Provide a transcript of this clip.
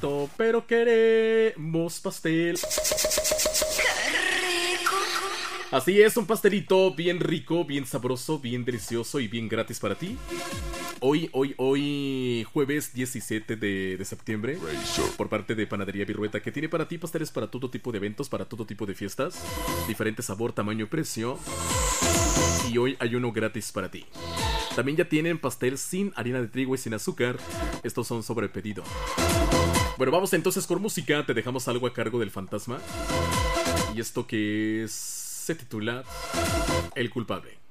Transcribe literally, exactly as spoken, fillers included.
pastelito, pero queremos pastel. Así es, un pastelito bien rico, bien sabroso, bien delicioso y bien gratis para ti. Hoy, hoy, hoy, jueves diecisiete de, de septiembre, por parte de Panadería Virrueta, que tiene para ti pasteles para todo tipo de eventos, para todo tipo de fiestas, diferente sabor, tamaño y precio. Y hoy hay uno gratis para ti. También ya tienen pastel sin harina de trigo y sin azúcar. Estos son sobre pedido. Bueno, vamos entonces con música. Te dejamos algo a cargo del fantasma. Y esto que es... se titula El culpable.